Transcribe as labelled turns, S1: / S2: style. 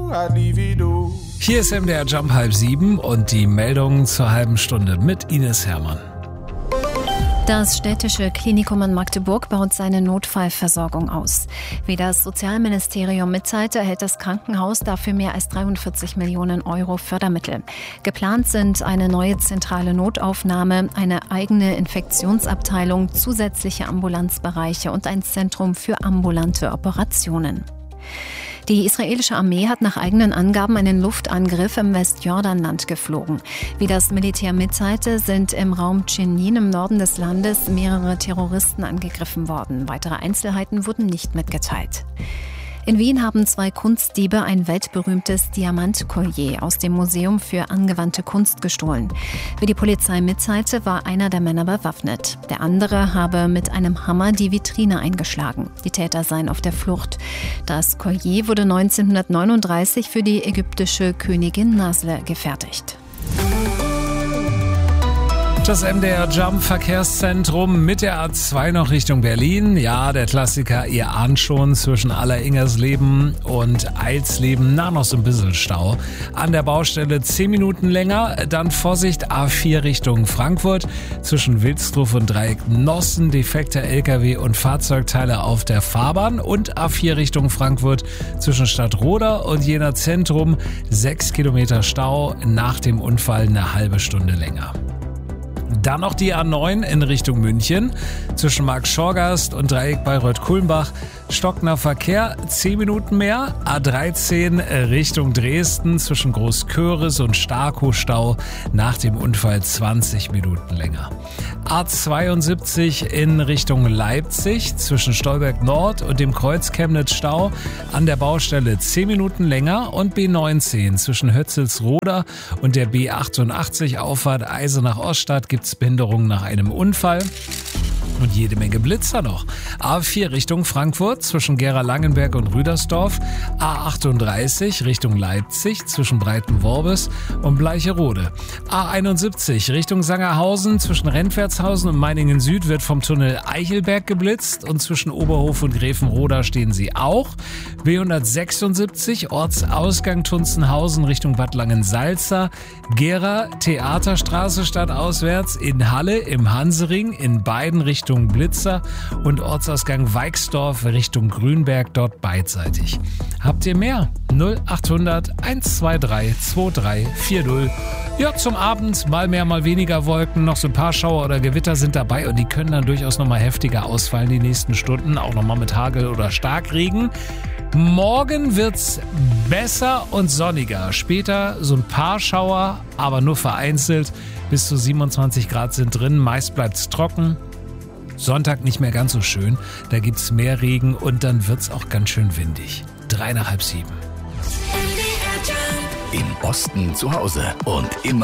S1: Hier ist MDR Jump 6:30 und die Meldungen zur halben Stunde mit Ines Hermann.
S2: Das städtische Klinikum in Magdeburg baut seine Notfallversorgung aus. Wie das Sozialministerium mitteilte, erhält das Krankenhaus dafür mehr als 43 Millionen Euro Fördermittel. Geplant sind eine neue zentrale Notaufnahme, eine eigene Infektionsabteilung, zusätzliche Ambulanzbereiche und ein Zentrum für ambulante Operationen. Die israelische Armee hat nach eigenen Angaben einen Luftangriff im Westjordanland geflogen. Wie das Militär mitteilte, sind im Raum Jenin im Norden des Landes mehrere Terroristen angegriffen worden. Weitere Einzelheiten wurden nicht mitgeteilt. In Wien haben 2 Kunstdiebe ein weltberühmtes Diamantkollier aus dem Museum für angewandte Kunst gestohlen. Wie die Polizei mitteilte, war einer der Männer bewaffnet. Der andere habe mit einem Hammer die Vitrine eingeschlagen. Die Täter seien auf der Flucht. Das Kollier wurde 1939 für die ägyptische Königin Nasle gefertigt.
S1: Das MDR Jump Verkehrszentrum mit der A2 noch Richtung Berlin. Ja, der Klassiker, ihr ahnt schon, zwischen Alleringersleben und Eilsleben noch so ein bisschen Stau. An der Baustelle 10 Minuten länger, dann Vorsicht A4 Richtung Frankfurt. Zwischen Wilsdruf und Dreieck Nossen defekte LKW und Fahrzeugteile auf der Fahrbahn. Und A4 Richtung Frankfurt zwischen Stadtroda und Jena Zentrum 6 Kilometer Stau, nach dem Unfall eine halbe Stunde länger. Dann noch die A9 in Richtung München. Zwischen Markt-Schorgast und Dreieck Bayreuth-Kulmbach stockender Verkehr, 10 Minuten mehr. A13 Richtung Dresden zwischen Großköris und Starkow Stau, nach dem Unfall 20 Minuten länger. A72 in Richtung Leipzig zwischen Stolberg Nord und dem Kreuz Chemnitz Stau, an der Baustelle 10 Minuten länger. Und B19 zwischen Hötzelsroda und der B88 Auffahrt Eisenach-Oststadt gibt's Behinderungen nach einem Unfall. Und jede Menge Blitzer noch. A4 Richtung Frankfurt zwischen Gera-Langenberg und Rüdersdorf. A38 Richtung Leipzig zwischen Breitenworbis und Bleicherode. A71 Richtung Sangerhausen zwischen Rentwertshausen und Meiningen Süd wird vom Tunnel Eichelberg geblitzt und zwischen Oberhof und Gräfenroda stehen sie auch. B176 Ortsausgang Tunzenhausen Richtung Bad Langensalza. Gera Theaterstraße stadtauswärts, in Halle im Hansering, in beiden Richtungen Blitzer und Ortsausgang Weixdorf Richtung Grünberg, dort beidseitig. Habt ihr mehr? 0800 123 2340. Ja, zum Abend mal mehr, mal weniger Wolken, noch so ein paar Schauer oder Gewitter sind dabei und die können dann durchaus nochmal heftiger ausfallen die nächsten Stunden, auch nochmal mit Hagel oder Starkregen. Morgen wird's besser und sonniger. Später so ein paar Schauer, aber nur vereinzelt. Bis zu 27 Grad sind drin, meist bleibt's trocken. Sonntag nicht mehr ganz so schön, da gibt's mehr Regen und dann wird's auch ganz schön windig. 6:30.
S3: Im Osten zu Hause und immer